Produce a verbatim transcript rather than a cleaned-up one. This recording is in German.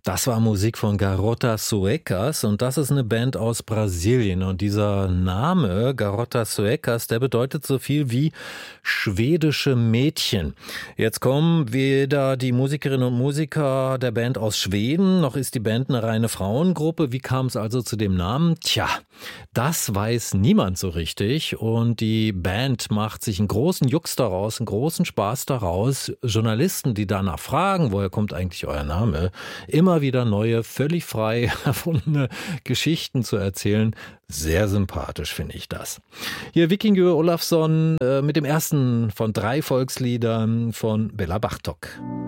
Das war Musik von Garotas Suecas und das ist eine Band aus Brasilien. Und dieser Name Garotas Suecas, der bedeutet so viel wie schwedische Mädchen. Jetzt kommen weder die Musikerinnen und Musiker der Band aus Schweden, noch ist die Band eine reine Frauengruppe. Wie kam es also zu dem Namen? Tja, das weiß niemand so richtig. Und die Band macht sich einen großen Jux daraus, einen großen Spaß daraus. Journalisten, die danach fragen, woher kommt eigentlich euer Name, immer wieder neue, völlig frei erfundene Geschichten zu erzählen. Sehr sympathisch finde ich das. Hier Víkingur Ólafsson äh, mit dem ersten von drei Volksliedern von Bela Bartók.